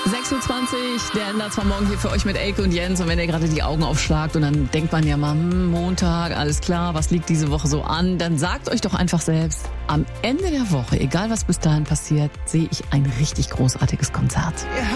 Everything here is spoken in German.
6.20 Uhr, der Ender zwar morgen hier für euch mit Elke und Jens. Und wenn ihr gerade die Augen aufschlagt und dann denkt man ja mal, Montag, alles klar, was liegt diese Woche so an? Dann sagt euch doch einfach selbst, am Ende der Woche, egal was bis dahin passiert, sehe ich ein richtig großartiges Konzert.